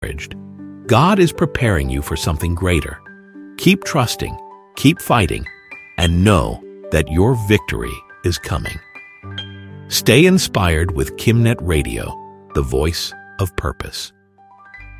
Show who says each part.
Speaker 1: discouraged. God is preparing you for something greater. Keep trusting, keep fighting, and know that your victory is coming. Stay inspired with KimNet Radio, the voice of purpose.